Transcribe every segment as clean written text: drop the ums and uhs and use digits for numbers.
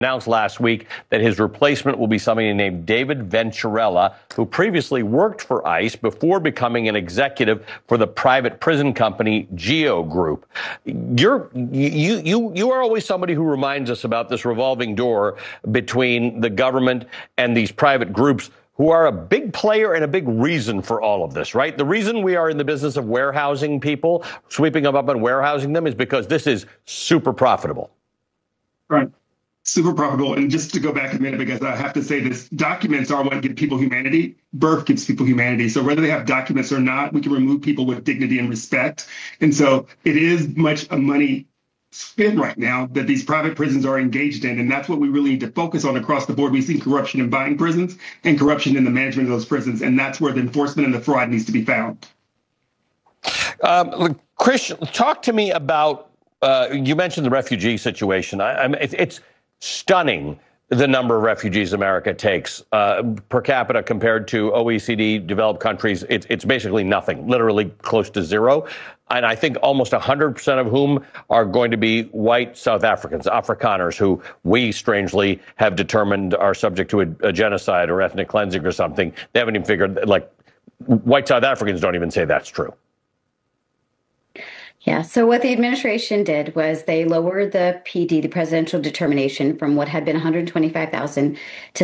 announced last week that his replacement will be somebody named David Venturella, who previously worked for ICE before becoming an executive for the private prison company Geo Group. You are always somebody who reminds us about this revolving door between the government and these private groups who are a big player and a big reason for all of this, right? The reason we are in the business of warehousing people, sweeping them up and warehousing them, is because this is super profitable. Right. Super profitable. And just to go back a minute, because I have to say this, documents are what give people humanity. Birth gives people humanity. So whether they have documents or not, we can remove people with dignity and respect. And so it is much a money spin right now that these private prisons are engaged in. And that's what we really need to focus on across the board. We see corruption in buying prisons and corruption in the management of those prisons. And that's where the enforcement and the fraud needs to be found. Chris, talk to me about, you mentioned the refugee situation. It's stunning the number of refugees America takes per capita compared to OECD developed countries. It's basically nothing, literally close to zero. And I think almost 100% of whom are going to be white South Africans, Afrikaners, who we strangely have determined are subject to a genocide or ethnic cleansing or something. They haven't even figured, like, white South Africans don't even say that's true. Yeah. So what the administration did was they lowered the PD, the presidential determination, from what had been 125,000 to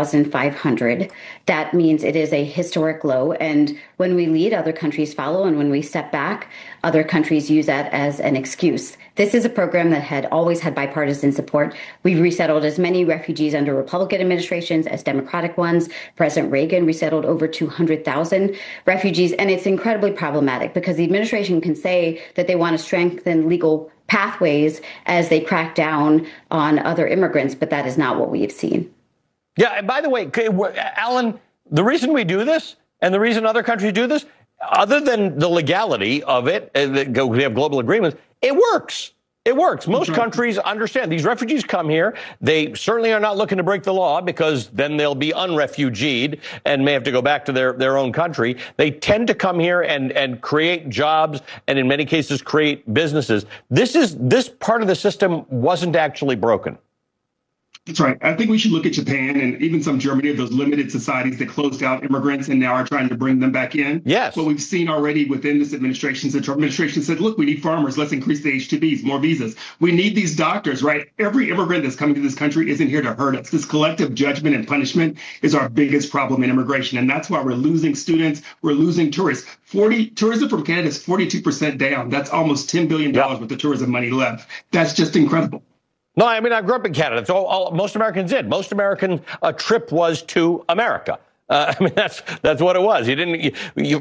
7,500. That means it is a historic low. And when we lead, other countries follow. And when we step back, other countries use that as an excuse. This is a program that had always had bipartisan support. We've resettled as many refugees under Republican administrations as Democratic ones. President Reagan resettled over 200,000 refugees. And it's incredibly problematic because the administration can say that they want to strengthen legal pathways as they crack down on other immigrants, but that is not what we have seen. Yeah, and by the way, Alan, the reason we do this and the reason other countries do this, other than the legality of it, we have global agreements, it works. It works. Most countries understand these refugees come here. They certainly are not looking to break the law because then they'll be unrefugeed and may have to go back to their own country. They tend to come here and create jobs and in many cases create businesses. This part of the system wasn't actually broken. That's right. I think we should look at Japan and even some Germany, of those limited societies that closed out immigrants and now are trying to bring them back in. Yes. What we've seen already within this administration, the Trump administration said, look, we need farmers. Let's increase the H-2Bs, more visas. We need these doctors, right? Every immigrant that's coming to this country isn't here to hurt us. This collective judgment and punishment is our biggest problem in immigration. And that's why we're losing students. We're losing tourists. Tourism from Canada is 42% down. That's almost $10 billion worth of tourism money left. That's just incredible. No, I mean, I grew up in Canada. That's all most Americans did. Most American trip was to America. I mean, that's what it was. You didn't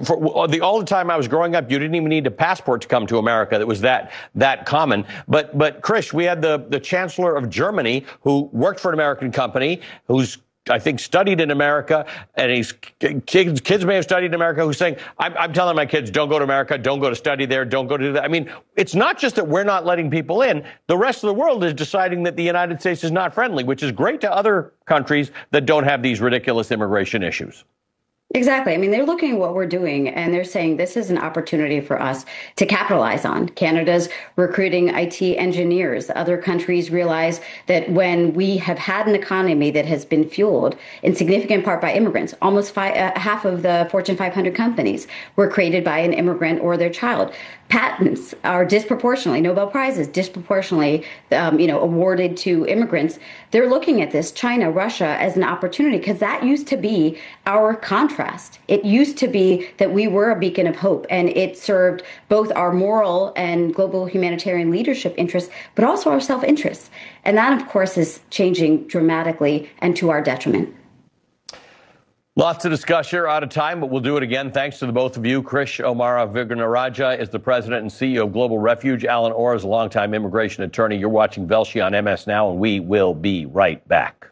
all the time I was growing up, you didn't even need a passport to come to America. That was that common. But Krish, we had the Chancellor of Germany who worked for an American company who's, I think, studied in America, and his kids may have studied in America, who's saying, I'm telling my kids, don't go to America, don't go to study there, don't go to that. I mean, it's not just that we're not letting people in. The rest of the world is deciding that the United States is not friendly, which is great to other countries that don't have these ridiculous immigration issues. Exactly. I mean, they're looking at what we're doing and they're saying this is an opportunity for us to capitalize on. Canada's recruiting IT engineers. Other countries realize that when we have had an economy that has been fueled in significant part by immigrants, almost half of the Fortune 500 companies were created by an immigrant or their child. Patents are disproportionately, Nobel Prizes disproportionately, awarded to immigrants. They're looking at this, China, Russia, as an opportunity because that used to be our contrast. It used to be that we were a beacon of hope, and it served both our moral and global humanitarian leadership interests, but also our self-interest. And that, of course, is changing dramatically and to our detriment. Lots to discuss here. Out of time, but we'll do it again. Thanks to the both of you. Krish Omarjee-Vignarajah is the president and CEO of Global Refuge. Alan Orr is a longtime immigration attorney. You're watching Velshi on MS Now, and we will be right back.